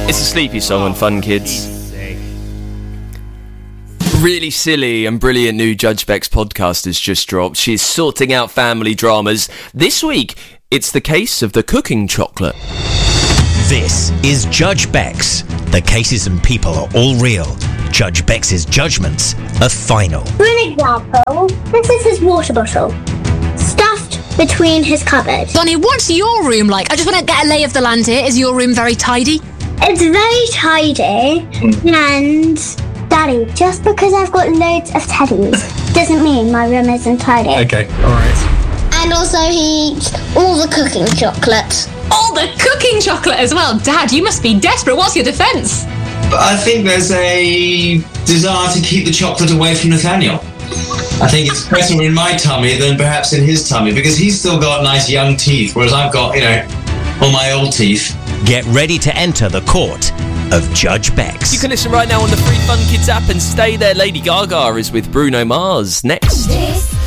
It's a sleepy song on Fun Kids. Really silly and brilliant new Judge Beck's podcast has just dropped. She's sorting out family dramas. This week, it's the case of the cooking chocolate. This is Judge Beck's. The cases and people are all real. Judge Beck's judgments are final. For an example, this is his water bottle, stuffed between his cupboards. Donnie, what's your room like? I just want to get a lay of the land here. Is your room very tidy? It's very tidy, and Daddy, just because I've got loads of teddies doesn't mean my room isn't tidy. Okay, alright. And also he eats all the cooking chocolates. All the cooking chocolate as well. Dad, you must be desperate. What's your defence? But I think there's a desire to keep the chocolate away from Nathaniel. I think it's better in my tummy than perhaps in his tummy, because he's still got nice young teeth, whereas I've got, all my old teeth. Get ready to enter the court of Judge Beck's. You can listen right now on the free Fun Kids app and stay there. Lady Gaga is with Bruno Mars next. This